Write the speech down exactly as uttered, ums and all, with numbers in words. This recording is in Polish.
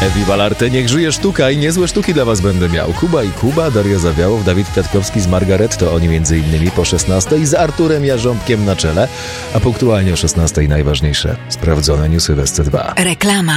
Ewi Balarte, niech żyje sztuka i niezłe sztuki dla was będę miał. Kuba i Kuba, Daria Zawiałow, Dawid Kwiatkowski z Margaretto, oni między innymi po szesnastej z Arturem Jarząbkiem na czele, a punktualnie o szesnastej najważniejsze sprawdzone newsy w S C dwa. Reklama.